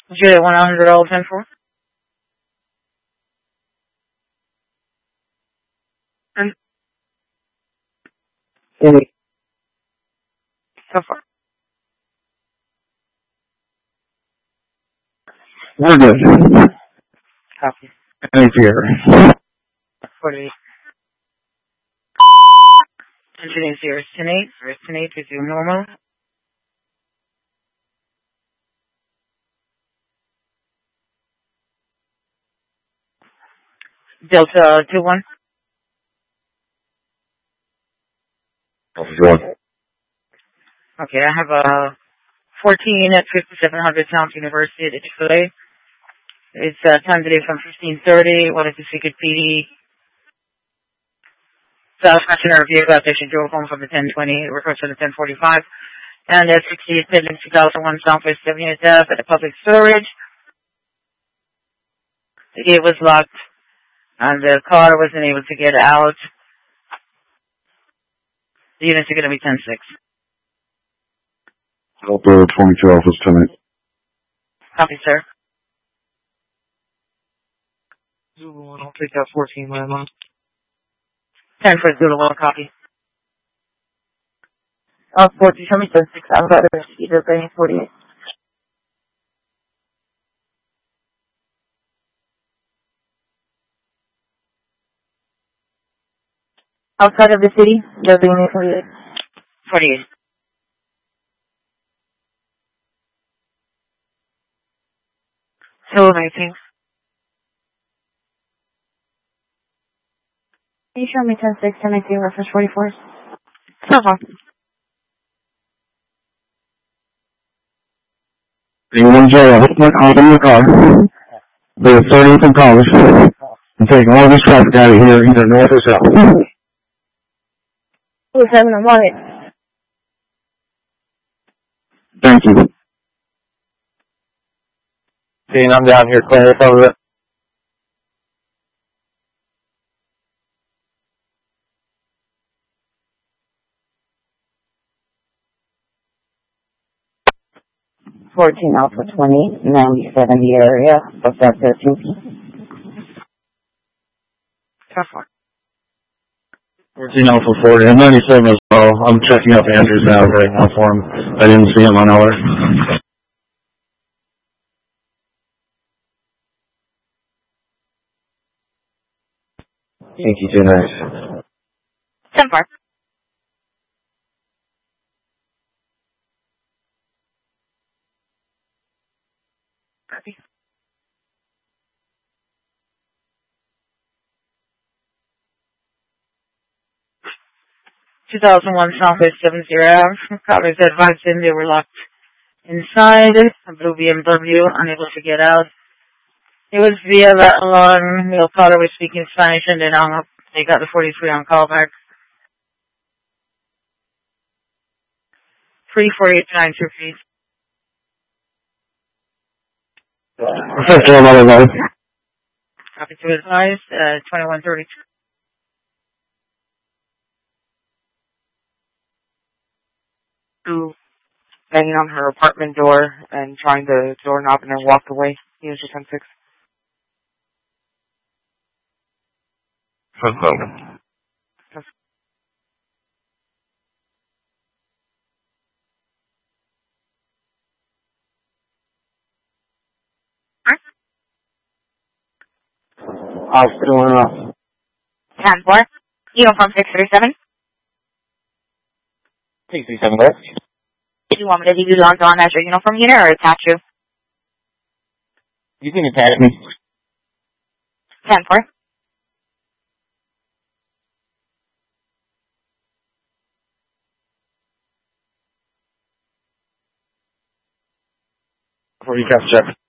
Juliet 100 all 10 4. So far. We're good. Copy. Any fear. 48. Engine 0 10 8, resume normal. Delta 21. Okay, I have a 14 at 5700 South University at Chick-fil-A. It's time today from 15:30. What is the secret PD? South passenger vehicle station drove home from the 1020, request for the 1045. And at 68 Midland 2001 Southwest 70th Ave at the public storage. The gate was locked and the car wasn't able to get out. The units are going to be 10-6. Delta 22 Alpha's 10-8. Copy, sir. Zulu 1, I'll take that 14 landline. 10 for Zulu 1, copy. 14, show me 10-6. I've got a either bearing 48. Outside of the city, they're being 48. 48. So 19. Can you show me 10-6, 10-19, reference 44? So far. Anyone jail, out in the car. They're starting from college. I'm taking all this traffic out of here, either north or south. Who's having a money? Thank you. Dean, I'm down here, clarify it. Alpha 20, 9070 area, what's that 13? Tough one. 14 Alpha 40, I'm 97 as well. I'm checking up Andrew's now right now for him. I didn't see him on alert. Thank you, too nice. 10 4. Copy. 2001 Southwest 70 Ave. Callers advised them they were locked inside. A blue BMW, unable to get out. It was via that alarm. The caller was speaking Spanish and then hung up. They got the 43 on callback. 348 please. Copy to advise, 2132. Who banging on her apartment door and trying to doorknob and then walked away. Unit 10-6. How's it going on? 10-4. Uniform 637. 637 left. Do you want me to leave you logged on as your uniform unit or attach you? You can attach me. 10-4. Before you catch check.